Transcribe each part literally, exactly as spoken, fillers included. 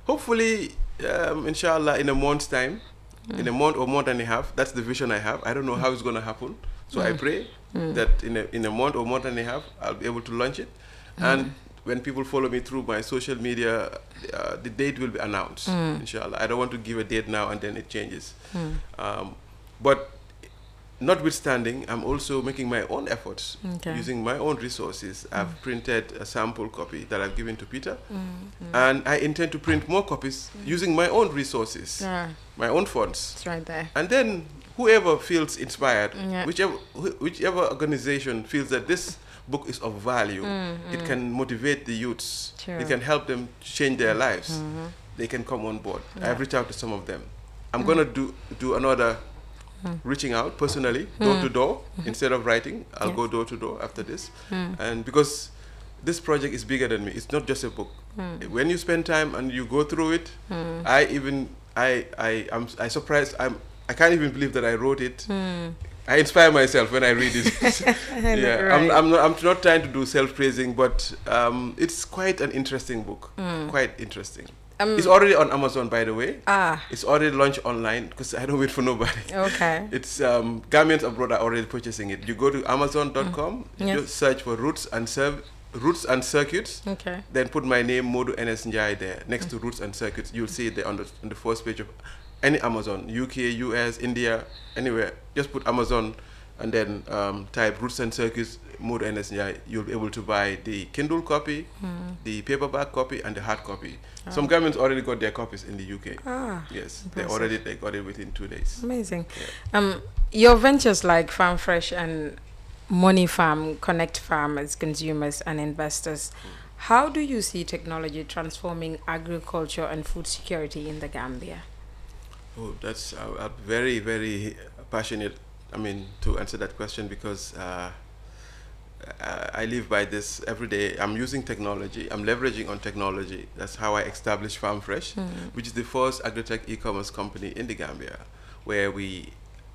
hopefully, um, inshallah, in a month's time, mm. in a month or month and a half, that's the vision I have. I don't know mm. how it's going to happen. So mm. I pray mm. that in a, in a month or month and a half, I'll be able to launch it. Mm. And when people follow me through my social media, uh, the date will be announced, mm. inshallah. I don't want to give a date now and then it changes. Mm. Um, but notwithstanding, I'm also making my own efforts, okay. using my own resources. Mm. I've printed a sample copy that I've given to Peter, mm. Mm. and I intend to print more copies mm. using my own resources, yeah. my own funds. It's right there. And then whoever feels inspired, yeah. whichever, whichever organization feels that this book is of value, mm, it mm. can motivate the youths, True. It can help them change their lives, mm-hmm. they can come on board. Yeah. I've reached out to some of them. I'm mm. going to do, do another Mm. reaching out personally, door mm. to door, mm-hmm. instead of writing. I'll yes. go door to door after this. Mm. And because this project is bigger than me, it's not just a book. Mm. When you spend time and you go through it, mm. I even, I, I, I'm I surprised, I'm, I can't even believe that I wrote it. Mm. I inspire myself when I read it. yeah, right. I'm, I'm, not, I'm not trying to do self-praising, but um, it's quite an interesting book, mm. quite interesting. Um, it's already on Amazon, by the way. Ah. It's already launched online because I don't wait for nobody. Okay. It's um, Gambians abroad are already purchasing it. You go to Amazon dot com, mm. you yes. just search for Roots and Serv Roots and Circuits. Okay. Then put my name, Modu Enes Njai, there next mm. to Roots and Circuits. You'll see it there on the on the first page of any Amazon, U K, U S, India, anywhere. Just put Amazon and then um, type Roots and Circuits, Modu Enes Njai. You'll be able to buy the Kindle copy, mm. the paperback copy, and the hard copy. Oh. Some governments already got their copies in the U K. Ah, yes, impressive. They already they got it within two days. Amazing. Yeah. Um, your ventures like Farm Fresh and Money Farm connect farmers, consumers, and investors. Mm. How do you see technology transforming agriculture and food security in the Gambia? Oh, that's uh, I'm very very passionate. I mean, to answer that question because uh, I live by this every day. I'm using technology. I'm leveraging on technology. That's how I established Farm Fresh, mm. which is the first agri-tech e-commerce company in the Gambia, where we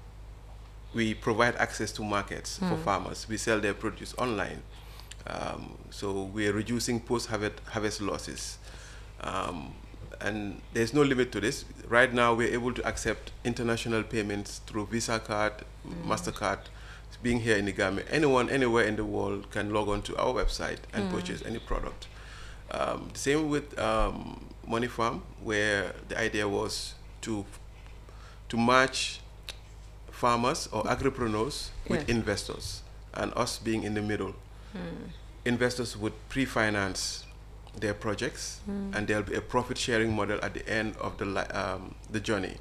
we provide access to markets mm. for farmers. We sell their produce online. Um, so we're reducing post-harvest harvest losses. Um, and there's no limit to this. Right now, we're able to accept international payments through Visa card, mm. MasterCard. Being here in the Gambia, anyone, anywhere in the world can log on to our website and mm. purchase any product. Um, same with um, Money Farm, where the idea was to to match farmers or agripreneurs with yes. investors, and us being in the middle. Mm. Investors would pre-finance their projects, mm. and there'll be a profit-sharing model at the end of the um, the journey.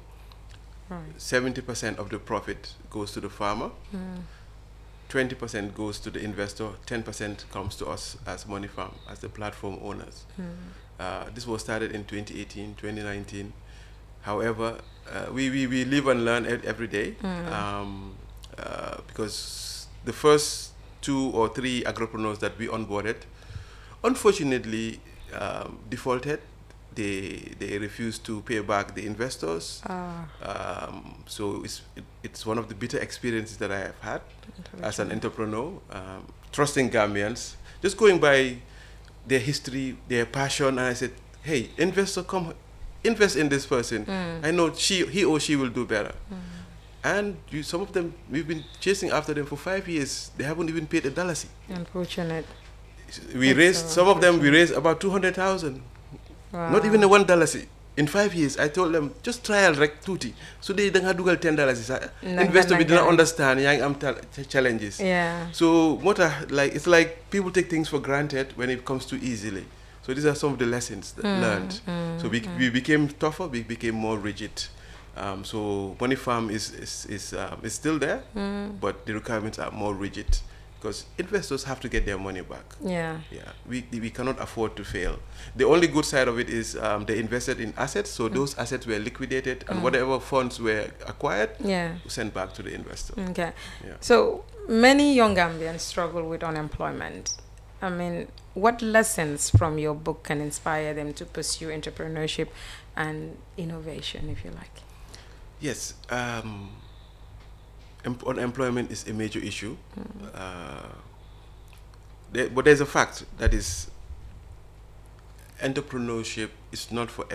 Seventy right. percent of the profit goes to the farmer. Mm. twenty percent goes to the investor, ten percent comes to us as Money Farm, as the platform owners. Mm. Uh, this was started in twenty eighteen, twenty nineteen. However, uh, we, we, we live and learn every day, mm. um, uh, because the first two or three agripreneurs that we onboarded, unfortunately, um, defaulted. They they refused to pay back the investors. Ah. Um, so it's it, it's one of the bitter experiences that I have had as an entrepreneur, um, trusting Gambians, just going by their history, their passion, and I said, "Hey, investor, come invest in this person. Mm. I know she he or she will do better." Mm. And you, some of them, we've been chasing after them for five years. They haven't even paid a dollar. Unfortunate. We That's raised so some of them. We raised about two hundred thousand. Wow. Not even a one dollar. In five years, I told them just trial rek tuti. So they don't have to go ten dollars. Investor we didn't understand. Young am challenges. Yeah. So what are, like it's like people take things for granted when it comes too easily. So these are some of the lessons that mm, learned. Mm, so we mm. we became tougher. We became more rigid. Um, so Money Farm is is is, um, is still there, mm. but the requirements are more rigid. Because investors have to get their money back. Yeah. Yeah. We we cannot afford to fail. The only good side of it is um, they invested in assets, so mm. those assets were liquidated, and mm. whatever funds were acquired, yeah, sent back to the investor. Okay. Yeah. So many young Gambians struggle with unemployment. I mean, what lessons from your book can inspire them to pursue entrepreneurship and innovation, if you like? Yes. Um, Unemployment is a major issue, mm. uh, there, but there's a fact that is entrepreneurship is not for